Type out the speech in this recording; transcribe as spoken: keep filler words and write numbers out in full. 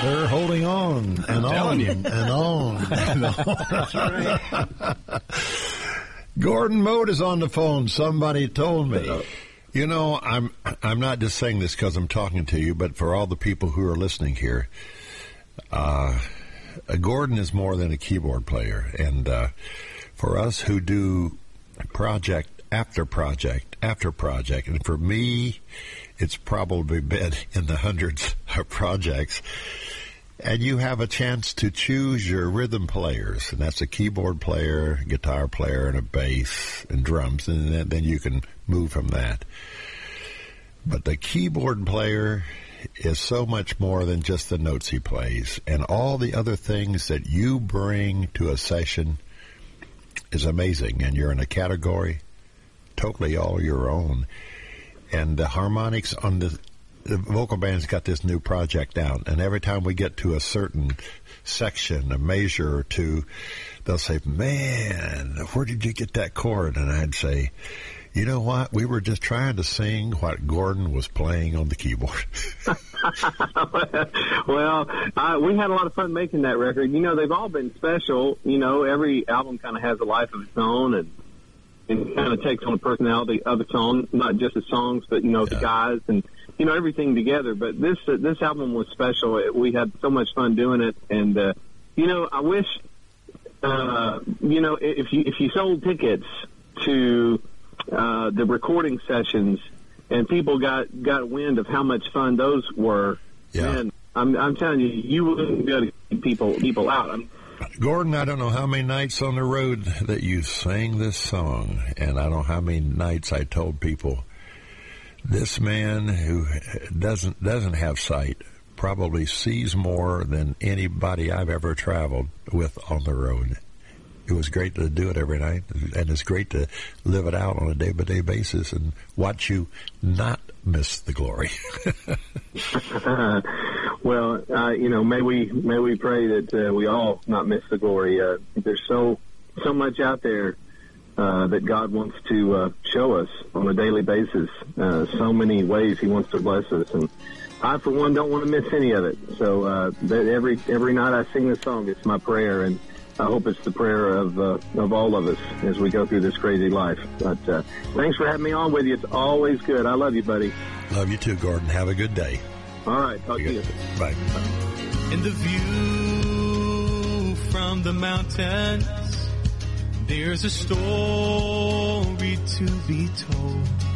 They're holding on and on and on and on. That's right. Gordon Mote is on the phone. Somebody told me. You know, I'm I'm not just saying this because I'm talking to you, but for all the people who are listening here, uh, Gordon is more than a keyboard player. And uh, for us who do project after project after project, and for me, it's probably been in the hundreds of projects, and you have a chance to choose your rhythm players, and that's a keyboard player, guitar player, and a bass, and drums, and then, then you can move from that. But the keyboard player is so much more than just the notes he plays, and all the other things that you bring to a session is amazing, and you're in a category totally all your own. And the harmonics on the, the vocal band's got this new project out, and every time we get to a certain section, a measure or two, they'll say, man, where did you get that chord? And I'd say, you know what? We were just trying to sing what Gordon was playing on the keyboard. Well, uh, we had a lot of fun making that record. You know, they've all been special. You know, every album kind of has a life of its own, and and kind of takes on a personality of its own, not just the songs, but, you know, yeah. the guys and, you know, everything together. But this uh, this album was special. It, we had so much fun doing it. And, uh, you know, I wish, uh, you know, if you, if you sold tickets to uh, the recording sessions and people got, got wind of how much fun those were, yeah. man, I'm, I'm telling you, you wouldn't be able to keep people, people out. I'm, Gordon, I don't know how many nights on the road that you sang this song, and I don't know how many nights I told people, this man who doesn't doesn't have sight probably sees more than anybody I've ever traveled with on the road. It was great to do it every night, and it's great to live it out on a day-by-day basis and watch you not miss the glory. Well, uh, you know, may we may we pray that uh, we all not miss the glory. Uh, there's so so much out there uh, that God wants to uh, show us on a daily basis. Uh, so many ways He wants to bless us, and I, for one, don't want to miss any of it. So uh, that every every night I sing this song, it's my prayer, and I hope it's the prayer of uh, of all of us as we go through this crazy life. But uh, thanks for having me on with you. It's always good. I love you, buddy. Love you too, Gordon. Have a good day. All right. Talk to you. Bye. In the view from the mountains, there's a story to be told.